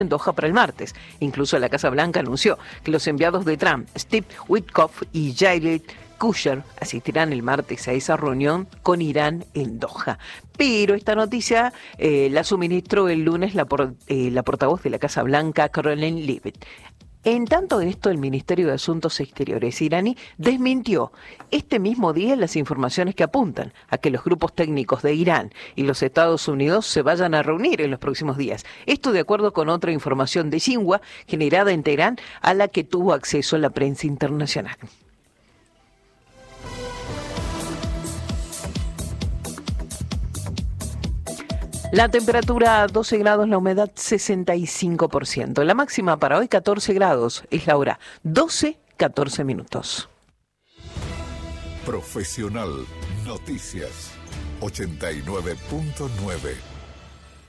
en Doha para el martes. Incluso la Casa Blanca anunció que los enviados de Trump, Steve Witkoff y Jared Kushner, asistirán el martes a esa reunión con Irán en Doha. Pero esta noticia la suministró el lunes la portavoz de la Casa Blanca, Caroline Leavitt. En tanto esto, el Ministerio de Asuntos Exteriores iraní desmintió este mismo día las informaciones que apuntan a que los grupos técnicos de Irán y los Estados Unidos se vayan a reunir en los próximos días. Esto de acuerdo con otra información de Xinhua generada en Teherán a la que tuvo acceso la prensa internacional. La temperatura 12 grados, la humedad 65%. La máxima para hoy 14 grados, es la hora 12:14 minutos. Profesional Noticias 89.9.